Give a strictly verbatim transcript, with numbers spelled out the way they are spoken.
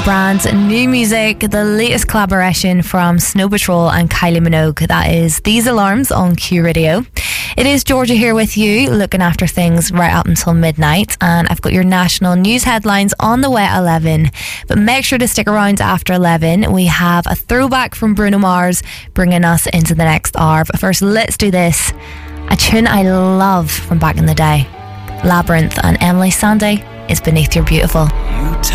Brand new music, the latest collaboration from Snow Patrol and Kylie Minogue. That is These Alarms on Q Radio. It is Georgia here with you, looking after things right up until midnight, and I've got your national news headlines on the way at eleven. But make sure to stick around after eleven. We have a throwback from Bruno Mars bringing us into the next hour. But first, let's do this. A tune I love from back in the day. Labyrinth and Emily Sandé is Beneath Your Beautiful.